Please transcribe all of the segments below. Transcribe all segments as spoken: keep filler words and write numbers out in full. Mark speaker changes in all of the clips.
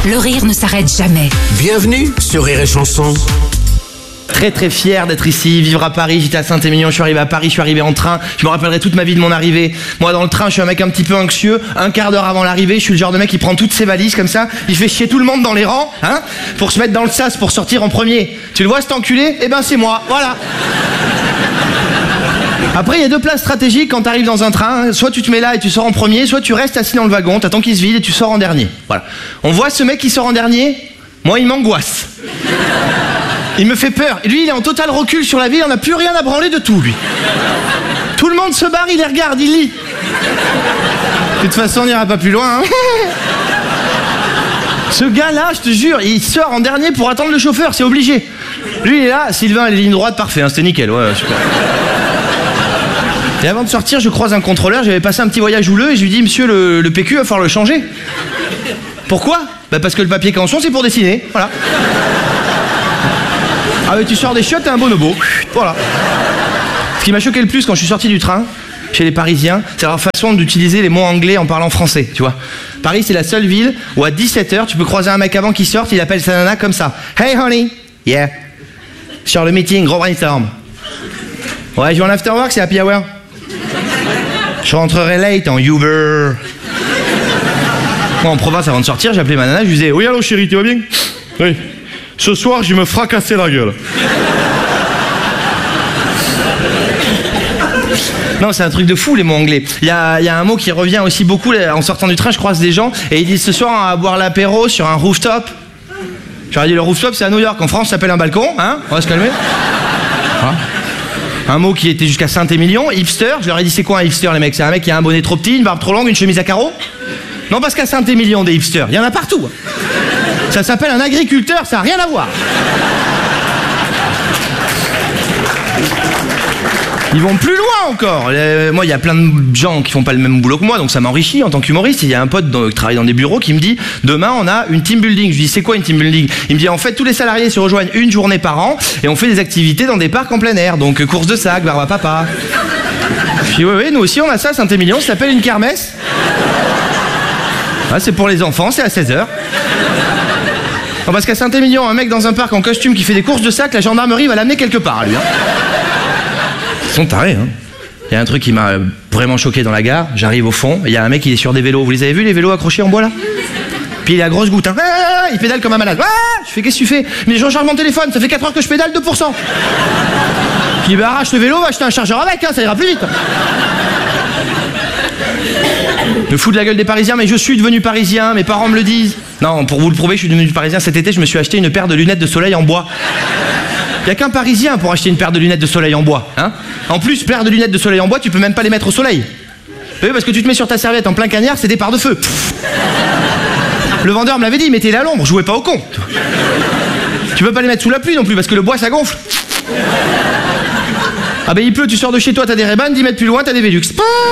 Speaker 1: le rire ne s'arrête jamais.
Speaker 2: Bienvenue sur Rire et Chanson.
Speaker 3: Très très fier d'être ici, vivre à Paris, j'étais à Saint-Émilion, je suis arrivé à Paris, je suis arrivé en train, je me rappellerai toute ma vie de mon arrivée. Moi dans le train, je suis un mec un petit peu anxieux, un quart d'heure avant l'arrivée, je suis le genre de mec qui prend toutes ses valises comme ça, il fait chier tout le monde dans les rangs, hein, pour se mettre dans le sas, pour sortir en premier. Tu le vois cet enculé? Eh ben c'est moi, voilà. Après il y a deux places stratégiques quand t'arrives dans un train, soit tu te mets là et tu sors en premier, soit tu restes assis dans le wagon, t'attends qu'il se vide et tu sors en dernier. Voilà. On voit ce mec qui sort en dernier, moi il m'angoisse. Il me fait peur. Et lui, il est en total recul sur la vie, il n'en a plus rien à branler de tout, lui. Tout le monde se barre, il les regarde, il lit. De toute façon, on n'ira pas plus loin, hein. Ce gars-là, je te jure, il sort en dernier pour attendre le chauffeur, c'est obligé. Lui, il est là, Sylvain, les lignes droites, parfait, hein, c'était nickel, ouais, super. Et avant de sortir, je croise un contrôleur, j'avais passé un petit voyage houleux, et je lui dis, monsieur, le, le P Q, il va falloir le changer. Pourquoi? Bah parce que le papier canson, c'est pour dessiner, voilà. Ah mais tu sors des chiottes, t'es un bonobo. Voilà. Ce qui m'a choqué le plus quand je suis sorti du train, chez les Parisiens, c'est leur façon d'utiliser les mots anglais en parlant français, tu vois. Paris, c'est la seule ville où à dix-sept heures, tu peux croiser un mec avant qu'il sorte, il appelle sa nana comme ça. Hey honey, yeah. Sur le meeting, gros brainstorm. Ouais, je vais en after work, c'est happy hour. Je rentrerai late en Uber. Moi, en province, avant de sortir, j'appelais ma nana, je lui disais, oui, allô chérie, tu vas bien? Oui. Ce soir, je vais me fracasser la gueule. Non, c'est un truc de fou, les mots anglais. Il y a, y a un mot qui revient aussi beaucoup. En sortant du train, je croise des gens et ils disent ce soir, on va boire l'apéro sur un rooftop. J'aurais dit le rooftop, c'est à New York. En France, ça s'appelle un balcon, hein. On va se calmer. Voilà. Un mot qui était jusqu'à Saint-Émilion, hipster. Je leur ai dit, c'est quoi un hipster, les mecs? C'est un mec qui a un bonnet trop petit, une barbe trop longue, une chemise à carreaux? Non, parce qu'à Saint-Émilion, des hipsters, il y en a partout. Ça s'appelle un agriculteur, ça n'a rien à voir. Ils vont plus loin encore. Euh, moi, il y a plein de gens qui font pas le même boulot que moi, donc ça m'enrichit en tant qu'humoriste. Il y a un pote dans, qui travaille dans des bureaux qui me dit demain, on a une team building. Je lui dis, c'est quoi une team building? Il me dit, en fait, tous les salariés se rejoignent une journée par an et on fait des activités dans des parcs en plein air. Donc, course de sac, barbe à papa. Je dis, oui, oui, nous aussi, on a ça à Saint-Émilion, ça s'appelle une kermesse. Ah, c'est pour les enfants, c'est à seize heures. Non, parce qu'à Saint-Émilion, un mec dans un parc en costume qui fait des courses de sac, la gendarmerie va l'amener quelque part, lui. Hein. Ils sont tarés, hein. Il y a un truc qui m'a vraiment choqué dans la gare. J'arrive au fond, il y a un mec qui est sur des vélos. Vous les avez vus, les vélos accrochés en bois, là? Puis il est à grosse goutte, hein. Ah, il pédale comme un malade. Ah, je fais, qu'est-ce que tu fais? Mais je recharge mon téléphone, ça fait quatre heures que je pédale, deux pour cent. Je dis, bah arrache le vélo, va acheter un chargeur avec, hein, ça ira plus vite. Je me fous de la gueule des Parisiens, mais je suis devenu parisien, mes parents me le disent. Non, pour vous le prouver, je suis devenu parisien. Cet été, je me suis acheté une paire de lunettes de soleil en bois. Il n'y a qu'un parisien pour acheter une paire de lunettes de soleil en bois, hein. En plus, paire de lunettes de soleil en bois, tu peux même pas les mettre au soleil. Oui, parce que tu te mets sur ta serviette en plein cagnard, c'est des parts de feu. Le vendeur me l'avait dit, mettez-les à l'ombre, jouez pas au con. Tu peux pas les mettre sous la pluie non plus, parce que le bois, ça gonfle. Ah ben il pleut, tu sors de chez toi, t'as des Ray-Ban, dix mètres plus loin, t'as des Velux.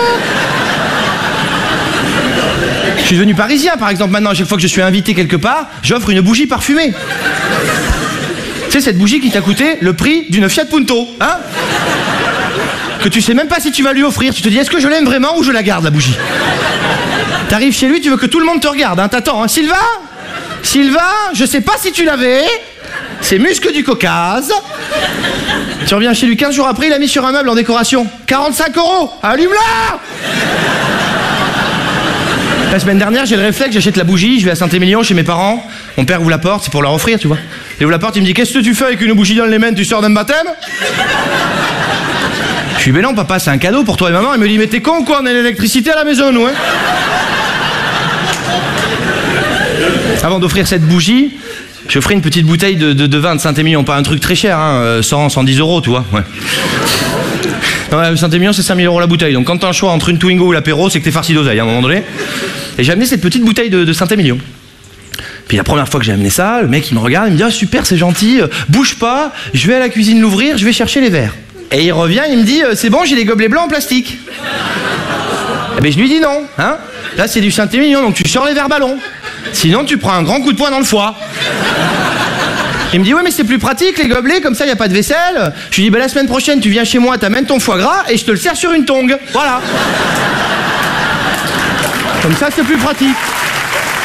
Speaker 3: Je suis devenu parisien, par exemple, maintenant, à chaque fois que je suis invité quelque part, j'offre une bougie parfumée. Tu sais, cette bougie qui t'a coûté le prix d'une Fiat Punto, hein? Que tu sais même pas si tu vas lui offrir. Tu te dis, est-ce que je l'aime vraiment ou je la garde, la bougie? T'arrives chez lui, tu veux que tout le monde te regarde, hein? T'attends, hein? Sylvain? Sylvain, je sais pas si tu l'avais. C'est Muscle du Caucase. Tu reviens chez lui quinze jours après, il a mis sur un meuble en décoration. quarante-cinq euros, allume-la! La semaine dernière, j'ai le réflexe, j'achète la bougie, je vais à Saint-Émilion chez mes parents. Mon père ouvre la porte, c'est pour leur offrir, tu vois. Il ouvre la porte, il me dit, qu'est-ce que tu fais avec une bougie dans les mains, tu sors d'un baptême? Je suis, ben non, papa, c'est un cadeau pour toi et maman. Il me dit, mais t'es con ou quoi, on a l'électricité à la maison, nous, hein? Avant d'offrir cette bougie, je ferai une petite bouteille de, de, de vin de Saint-Émilion, pas un truc très cher, hein, cent, cent dix euros, tu vois, ouais. Non, Saint-Émilion, c'est cinq mille euros la bouteille. Donc quand t'as un choix entre une Twingo ou l'apéro, c'est que t'es farci d'oseille à un moment donné. Et j'ai amené cette petite bouteille de, de Saint-Émilion. Puis la première fois que j'ai amené ça, le mec il me regarde, il me dit, ah super, c'est gentil, euh, bouge pas, je vais à la cuisine l'ouvrir, je vais chercher les verres. Et il revient, il me dit, euh, c'est bon, j'ai les gobelets blancs en plastique. Eh ben je lui dis non, hein. Là c'est du Saint-Émilion, donc tu sors les verres ballons. Sinon tu prends un grand coup de poing dans le foie. Il me dit, ouais, mais c'est plus pratique, les gobelets, comme ça, il n'y a pas de vaisselle. Je lui dis, bah, la semaine prochaine, tu viens chez moi, t'amènes ton foie gras et je te le sers sur une tongue. Voilà. Comme ça, c'est plus pratique.